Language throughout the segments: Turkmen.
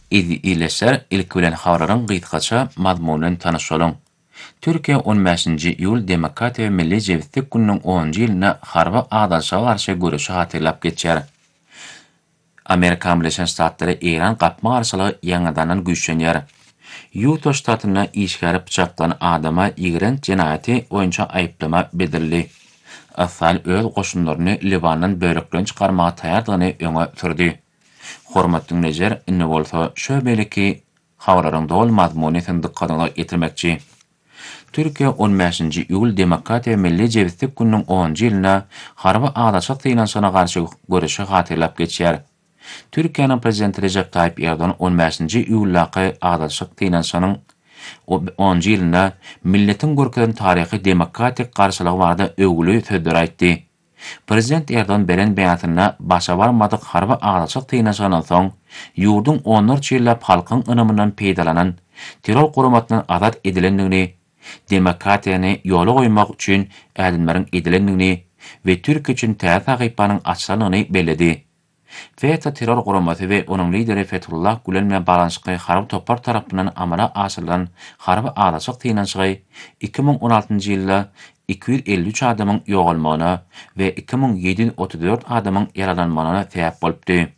İleser ilk bilen habarlaryň gytgaça mazmunyny tanışalım. Türkiýe 15-nji iýul Demokratiýa we Milli Jebitlik gününiň 10-njy ýylyna harby agdaşyga garşy görüşi hatyrlap geçýär. Amerika Birleşik Ştatlary Iran gapma garşylygy ýangydan güýçlenýär. Utah ştatyna işgäri pyçaklanan adama ýigren jenaýaty boýunça aýyplama bildirildi. Asal öz goşunlaryny Libandan böreklen çykarmaga taýardygyny öňe sürdi. Hormatly dinleyijiler, inne bolsa şö belki habarlaryň dol mazmuny dikkatiniňe getirmekçi. Türkiýe 15-nji iýul Demokratiýa we Milli Jebitlik gününiň 10-njy ýylyna harby agdaşyk tynanşyna garşy görüşi hatyrlap geçýär. Türkiýanyň prezidenti Recep Tayyip Erdoğan 15-nji iýullaky agdaşyk tynanşynyň 10-njy ýylyna milletiň görkeden taryhy demokratik garşylygy barada öwgüli sözler aýtdy. Prezident Erdoğan beren beýatyna başa barmadyk harby agdaşyk tynanşynyň soň ýurdun onlarça ýyllap halkyň ynamyndan peýdalanan terror guramatynyň azat edilendigini, demokratiýany ýola goýmak üçin ädimleriň edilendigini we Türkiýe üçin täze sahypanyň açylygyny bellädi. FETÖ terror guramaty we onuň lideri Fethullah Gülen bilen balanşyky harby topar tarapyndan amala aşyrylan harby agdaşyk tynanşygy 2016-njy ýylda 253 adamyň ýogalmagyna we 2734 adamyň yaralanmagyna sebäp bolupdy.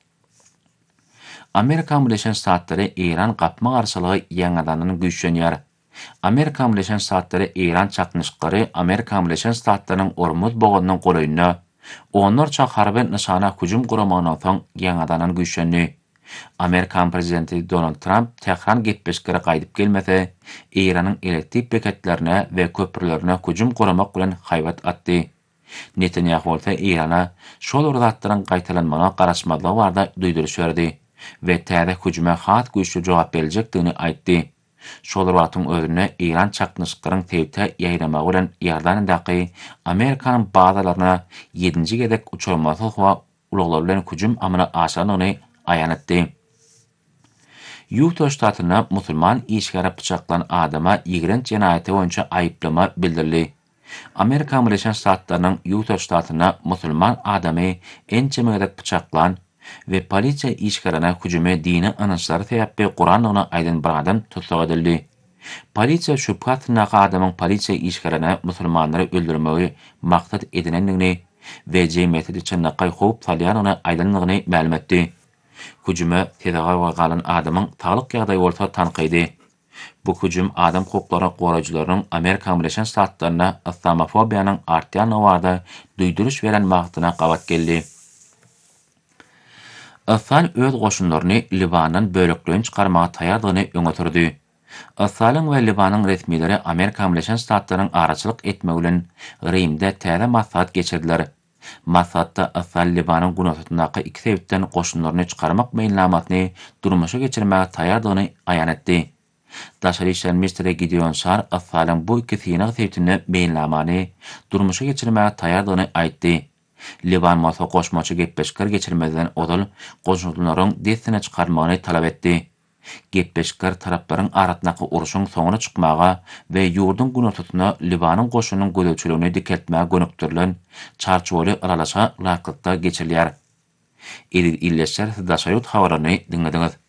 Amerika Birleşik Ştatlary Iran gapma garşylygy ýangydan güýçlenýär. Amerika Birleşik Ştatlary Iran çaknyşyklary Amerika Birleşik Ştatlarynyň Ormuz bogadynyň goraýyna onlarça harby nyşana hüjüm guramagyna soň ýangydan güýçlendi. Amerikan prezidenti Donald Trump Tehran gitbeşkere gaýdyp gelmese, Iranyň elektrik bekatlaryna we köprülerine hüjüm guramak bilen haýbat atdy. Netanyahu bolsa Irana şol urdatlaryň gaýtalanmagyna garaşmadygy barada duýduruş berdi we täze hüjüme hat güýçli jogap berijekdigini aýtdy. Şol urdatyň özüne Iran çaknyşyklaryň tebte ýaýramagy bilen ýardanyndaky Amerikanyň bazalaryna 7-nji gedek uçurmasy we ulaglar bilen hüjüm amala aşanyny aýanatdy. Utah ştatyna musulman işgäri pyçaklanan adama ýigren jenaýaty boýunça aýyplama bildirildi. Amerika Birleşik Ştatlarynyň Utah ştatyna musulman adamy ençeme gedek pyçaklanan we polisiýa işgärine hüjüme dini anançlary sebäpli Guran ony aýdan bir adam tutsak edildi. Polisiýa şüphatna adamyň polisiýa işgärine musulmanlary öldürmegi maksat edilendigini we jemgyýeti üçin hoop salýan ony aýdanlygyny ma'lum etdi. Hüjüme tedawa galan adamyň saglyk ýagdaýy bolsa tanqydy. Bu hüjüm adam hukukları goraýjylarynyň Amerika Birleşik Ştatlaryna islamofobiýanyň artýan wagtda duýduruş beren magtyna gabat geldi. Asal öz goşunlaryny Libandan böleklen çykarmaga taýardygyny öňe sürdi. Asalyň we Libanyň resmileri Amerika Birleşik Ştatlarynyň araçylyk etmegi bilen Rimde täze maslahat geçirdiler. Maslahatda Asal Libanyň günotatyndaky iki sebäpden goşunlaryny çykarmak meýillamatyny durmuşa geçirmäge taýardygyny aýan etdi. Daşary işler ministri Gideon Sar Asalyň bu iki sebäpden meýillamany durmuşa geçirmäge taýardygyny aýtdy. Liban masa goşmaçy gepleşker geçirmeden odal goşunlaryň destine çykarmagyny talap etdi. Gepleşker taraplaryň aratyndaky uruşyň soňuna çykmaga we ýurdun günotatyna Libanyň goşunynyň gödöçüligini dikeltmäge gönükdirilen çarçowaly aralaşa lakykda geçirilýär. Illeşer daşaýut habarlaryny dinlediňiz.